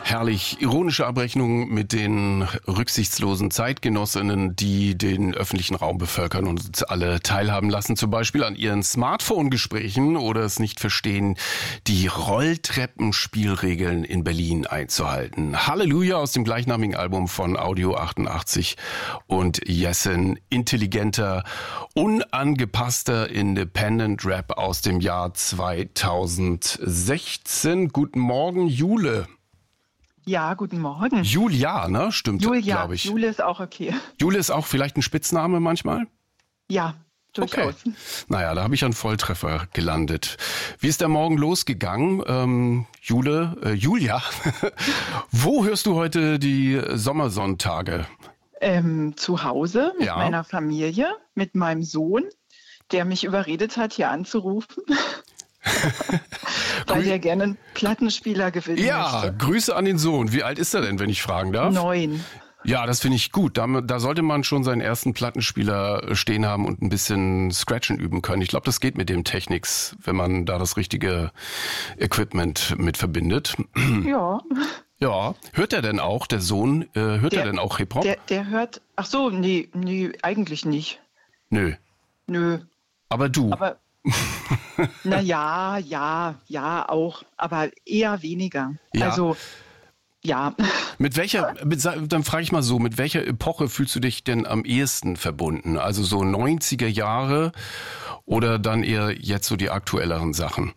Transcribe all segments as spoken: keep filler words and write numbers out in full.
Herrlich. Ironische Abrechnung mit den rücksichtslosen Zeitgenossinnen, die den öffentlichen Raum bevölkern und uns alle teilhaben lassen, zum Beispiel an ihren Smartphone-Gesprächen oder es nicht verstehen, die Rolltreppenspielregeln in Berlin einzuhalten. Halleluja aus dem gleichnamigen Album von Audio achtundachtzig und Jessen. Intelligenter, unangepasster Independent Rap aus dem Jahr zweitausendsechzehn. Guten Morgen, Jule. Ja, guten Morgen. Julia, ne? Stimmt, glaube ich. Jule ist auch okay. Jule ist auch vielleicht ein Spitzname manchmal? Ja, durchaus. Okay. Naja, da habe ich einen Volltreffer gelandet. Wie ist der Morgen losgegangen? Ähm, Jule, äh, Julia, wo hörst du heute die Sommersonntage? Ähm, zu Hause mit Ja. meiner Familie, mit meinem Sohn, der mich überredet hat, hier anzurufen. Weil er gerne einen Plattenspieler gewinnen Ja, möchte. Grüße an den Sohn. Wie alt ist er denn, wenn ich fragen darf? Neun. Ja, das finde ich gut. Da, da sollte man schon seinen ersten Plattenspieler stehen haben und ein bisschen Scratchen üben können. Ich glaube, das geht mit dem Technics, wenn man da das richtige Equipment mit verbindet. Ja. Ja, hört er denn auch, der Sohn, äh, hört Der- er denn auch Hip-Hop? Der, der hört, ach so, nee, nee, eigentlich nicht. Nö. Nö, Aber du. aber, na ja, ja, ja, auch, aber eher weniger. Ja. Also, ja. Mit welcher, mit, dann frage ich mal so, mit welcher Epoche fühlst du dich denn am ehesten verbunden? Also so neunziger Jahre oder dann eher jetzt so die aktuelleren Sachen?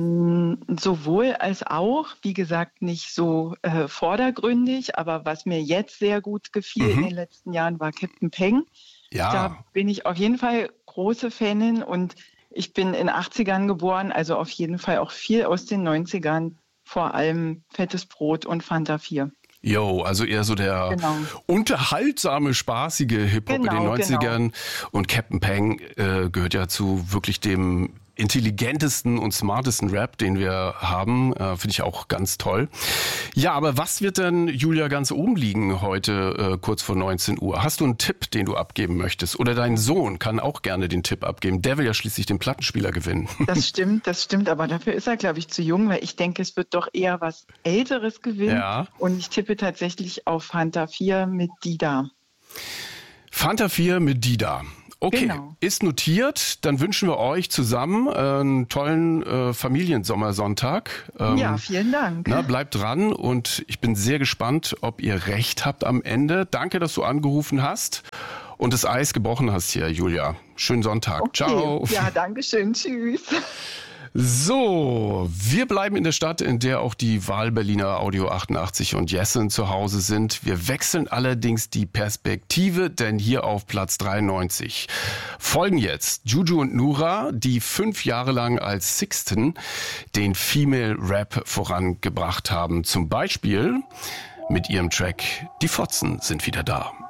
Sowohl als auch, wie gesagt, nicht so äh, vordergründig, aber was mir jetzt sehr gut gefiel in den letzten Jahren war Captain Peng. Ja. Da bin ich auf jeden Fall große Fanin und ich bin in achtzigern geboren, also auf jeden Fall auch viel aus den neunzigern, vor allem Fettes Brot und Fanta vier. Jo, also eher so der Genau. unterhaltsame, spaßige Hip-Hop in den Genau, neunzigern. Und Captain Peng äh, gehört ja zu wirklich dem intelligentesten und smartesten Rap, den wir haben. Äh, Finde ich auch ganz toll. Ja, aber was wird denn, Julia, ganz oben liegen heute äh, kurz vor neunzehn Uhr? Hast du einen Tipp, den du abgeben möchtest? Oder dein Sohn kann auch gerne den Tipp abgeben. Der will ja schließlich den Plattenspieler gewinnen. Das stimmt, das stimmt, aber dafür ist er, glaube ich, zu jung, weil ich denke, es wird doch eher was Älteres gewinnen. Ja. Und ich tippe tatsächlich auf Fanta vier mit Dida. Fanta vier mit Dida. Okay, Genau. ist notiert. Dann wünschen wir euch zusammen äh, einen tollen äh, Familiensommersonntag. Ähm, Ja, vielen Dank. Na, bleibt dran und ich bin sehr gespannt, ob ihr recht habt am Ende. Danke, dass du angerufen hast und das Eis gebrochen hast hier, Julia. Schönen Sonntag. Okay. Ciao. Ja, danke schön. Tschüss. So, wir bleiben in der Stadt, in der auch die Wahlberliner Audio achtundachtzig und Jessen zu Hause sind. Wir wechseln allerdings die Perspektive, denn hier auf Platz dreiundneunzig folgen jetzt Juju und Nura, die fünf Jahre lang als Sixten den Female Rap vorangebracht haben. Zum Beispiel mit ihrem Track Die Fotzen sind wieder da.